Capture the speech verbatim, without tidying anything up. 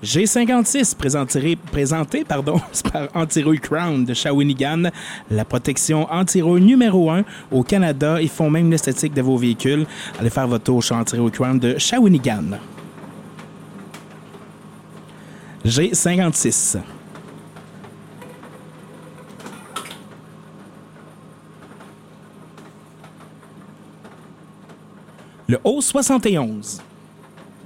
G cinquante-six, présenté, présenté pardon, par Antirouille Crown de Shawinigan, la protection anti-rouille numéro un au Canada. Ils font même l'esthétique de vos véhicules. Allez faire votre tour chez Antirouille Crown de Shawinigan. G cinquante-six. Le O soixante et onze.